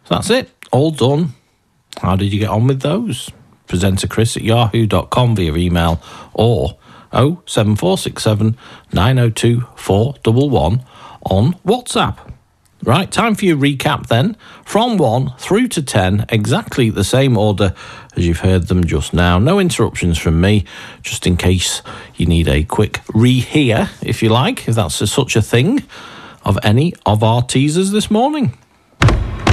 So that's it. All done. How did you get on with those? Presenter Chris at yahoo.com via email or 07467 902 411 on WhatsApp. Right, time for your recap then. From 1 through to 10, exactly the same order as you've heard them just now. No interruptions from me, just in case you need a quick rehear, if you like, if that's such a thing, of any of our teasers this morning.